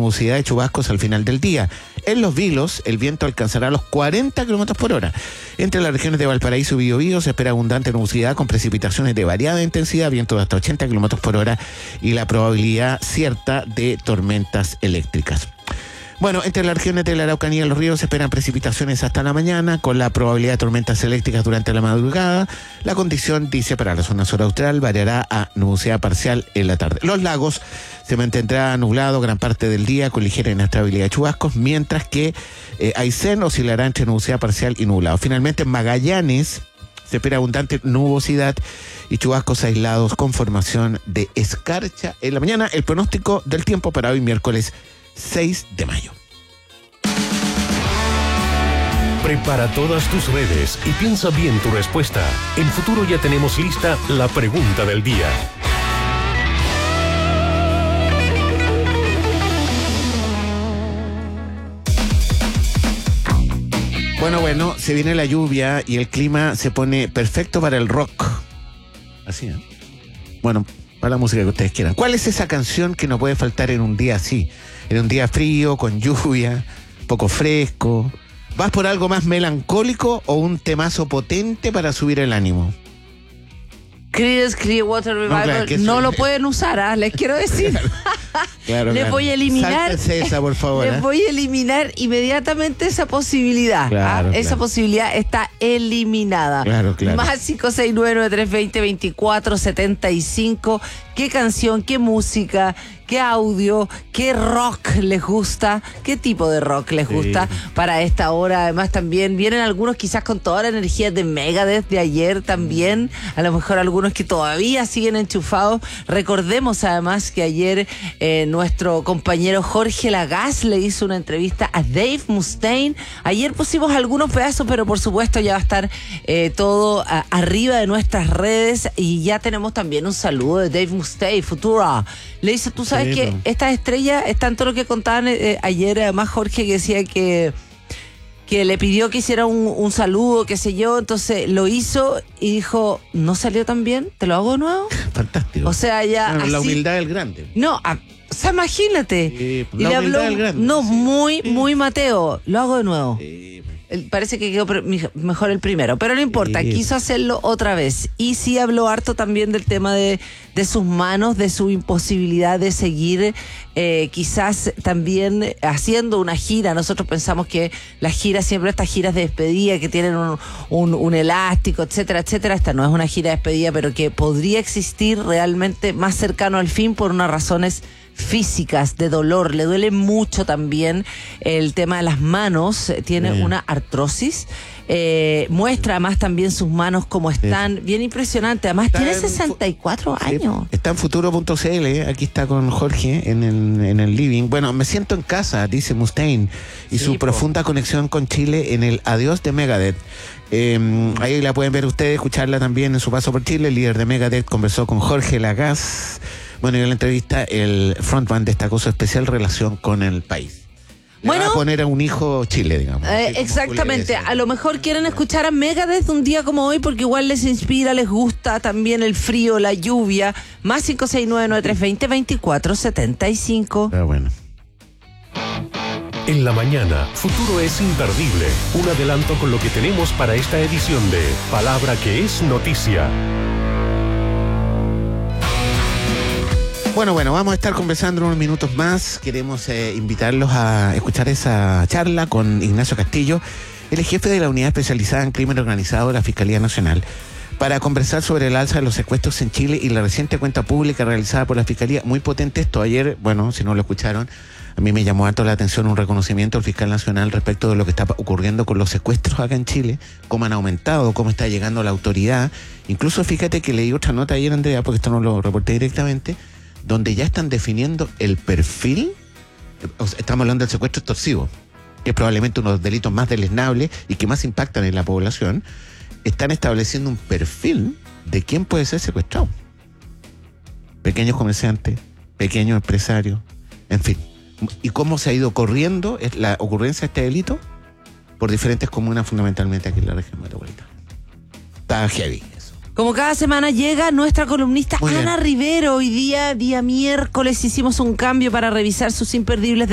nubosidad de chubascos al final del día. En Los Vilos, el viento alcanzará los 40 kilómetros por hora. Entre las regiones de Valparaíso y Biobío se espera abundante nubosidad con precipitaciones de variada intensidad, viento de hasta 80 kilómetros por hora y la probabilidad cierta de tormentas eléctricas. Bueno, entre las regiones de la Araucanía y los ríos se esperan precipitaciones hasta la mañana, con la probabilidad de tormentas eléctricas durante la madrugada. La condición, dice, para la zona sur austral variará a nubosidad parcial en la tarde. Los lagos se mantendrá nublado gran parte del día con ligera inestabilidad de chubascos, mientras que Aysén oscilará entre nubosidad parcial y nublado. Finalmente, en Magallanes se espera abundante nubosidad y chubascos aislados con formación de escarcha en la mañana. El pronóstico del tiempo para hoy, miércoles 6 de mayo. Prepara todas tus redes y piensa bien tu respuesta. En Futuro ya tenemos lista la pregunta del día. Bueno, se viene la lluvia y el clima se pone perfecto para el rock. Así, ¿eh? Bueno, para la música que ustedes quieran. ¿Cuál es esa canción que no puede faltar en un día así? En un día frío, con lluvia, poco fresco. ¿Vas por algo más melancólico o un temazo potente para subir el ánimo? Creedence Clearwater Revival no lo pueden usar, les quiero decir. Claro. Voy a eliminar. Sáltense esa, por favor. Les voy a eliminar inmediatamente esa posibilidad. Esa posibilidad está eliminada. Claro. Más 569-320-2475. ¿Qué canción, qué música, qué audio, qué rock les gusta? ¿Qué tipo de rock les gusta para esta hora? Además, también vienen algunos quizás con toda la energía de Megadeth de ayer también. A lo mejor algunos que todavía siguen enchufados. Recordemos además que ayer nuestro compañero Jorge Lagaz le hizo una entrevista a Dave Mustaine. Ayer pusimos algunos pedazos, pero por supuesto ya va a estar todo arriba de nuestras redes. Y ya tenemos también un saludo de Dave Mustaine, Futura. Le dice, tú sabes que estas estrellas, es tanto lo que contaban ayer, además Jorge, que decía que le pidió que hiciera un saludo, qué sé yo, entonces lo hizo y dijo, ¿no salió tan bien? ¿Te lo hago de nuevo? Fantástico. O sea, ya bueno, así, la humildad del grande. No, o sea, imagínate. Y le habló, del grande. no, muy Mateo, lo hago de nuevo. Sí. Parece que quedó mejor el primero, pero no importa, quiso hacerlo otra vez. Y sí habló harto también del tema de sus manos, de su imposibilidad de seguir quizás también haciendo una gira. Nosotros pensamos que las giras, siempre estas giras de despedida que tienen un elástico, etcétera, etcétera. Esta no es una gira de despedida, pero que podría existir realmente más cercano al fin por unas razones físicas, de dolor. Le duele mucho también el tema de las manos, tiene una artrosis, muestra además también sus manos como están, bien impresionante, además está tiene 64 años. Está en futuro.cl, aquí está con Jorge en el living. Bueno, me siento en casa, dice Mustaine, y su profunda conexión con Chile en el adiós de Megadeth. Ahí la pueden ver ustedes, escucharla también en su paso por Chile. El líder de Megadeth conversó con Jorge Lagaz. Bueno, y en la entrevista el frontman destacó su especial relación con el país. Va a poner a un hijo Chile, digamos. Exactamente. A lo mejor quieren escuchar a Megadeth un día como hoy porque igual les inspira, les gusta también el frío, la lluvia. Más 569-9320-2475. Pero bueno. En la mañana, Futuro es imperdible. Un adelanto con lo que tenemos para esta edición de Palabra que es Noticia. Bueno, vamos a estar conversando unos minutos más. Queremos invitarlos a escuchar esa charla con Ignacio Castillo. Él es jefe de la Unidad Especializada en Crimen Organizado de la Fiscalía Nacional, para conversar sobre el alza de los secuestros en Chile y la reciente cuenta pública realizada por la Fiscalía. Muy potente esto. Ayer, bueno, si no lo escucharon, a mí me llamó harto la atención un reconocimiento al fiscal nacional respecto de lo que está ocurriendo con los secuestros acá en Chile, cómo han aumentado, cómo está llegando la autoridad. Incluso fíjate que leí otra nota ayer, Andrea, porque esto no lo reporté directamente, donde ya están definiendo el perfil. Estamos hablando del secuestro extorsivo, que es probablemente uno de los delitos más deleznables y que más impactan en la población. Están estableciendo un perfil de quién puede ser secuestrado. Pequeños comerciantes, pequeños empresarios, en fin. Y cómo se ha ido corriendo la ocurrencia de este delito por diferentes comunas, fundamentalmente aquí en la región metropolitana. Está heavy. Como cada semana llega nuestra columnista Ana Rivero. Hoy día miércoles, hicimos un cambio para revisar sus imperdibles